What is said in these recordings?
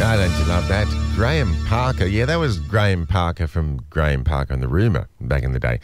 Oh, don't you love that? Graham Parker. Yeah, that was Graham Parker from Graham Parker and the Rumour back in the day.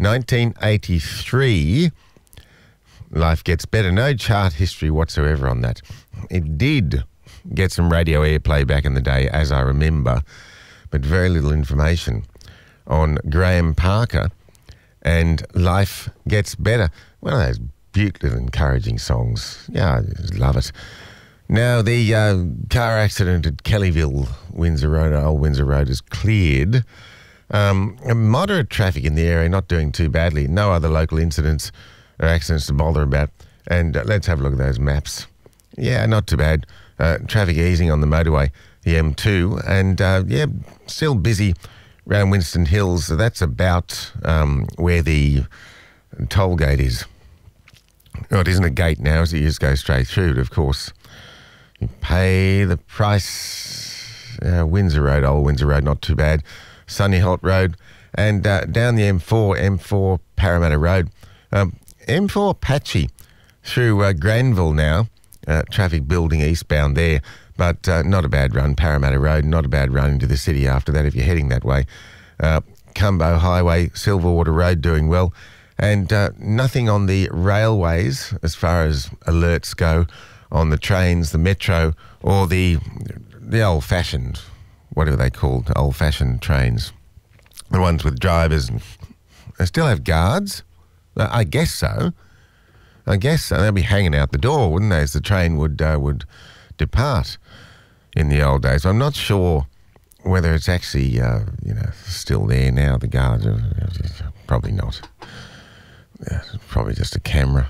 1983, Life Gets Better. No chart history whatsoever on that. It did get some radio airplay back in the day, as I remember, but very little information on Graham Parker and Life Gets Better. One of those beautiful, encouraging songs. Yeah, I just love it. Now, the car accident at Kellyville, Windsor Road, Old Windsor Road, is cleared. Moderate traffic in the area, not doing too badly. No other local incidents or accidents to bother about. And let's have a look at those maps. Yeah, not too bad. Traffic easing on the motorway, the M2. And, yeah, still busy around Winston Hills. So that's about where the toll gate is. Oh, it isn't a gate now, as it used to go straight through, but of course, you pay the price. Windsor Road, Old Windsor Road, not too bad. Sunny Holt Road. And down the M4 Parramatta Road. M4 patchy through Granville now. Traffic building eastbound there. But not a bad run. Parramatta Road, not a bad run into the city after that if you're heading that way. Cumbo Highway, Silverwater Road doing well. And nothing on the railways as far as alerts go on the trains, the metro, or the old-fashioned, whatever they called, old-fashioned trains. The ones with drivers. They still have guards? I guess so. They'll be hanging out the door, wouldn't they, as the train would depart in the old days. I'm not sure whether it's actually, still there now, the guards. Probably not. Yeah, it's probably just a camera.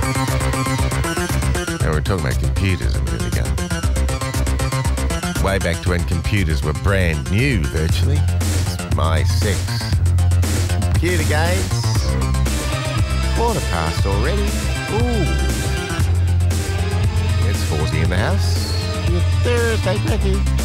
And we're talking about computers a minute ago. Way back to when computers were brand new, virtually. It's my sex. Computer games. 1:15 already. Ooh. It's 40 in the house. Your Thursday, Becky.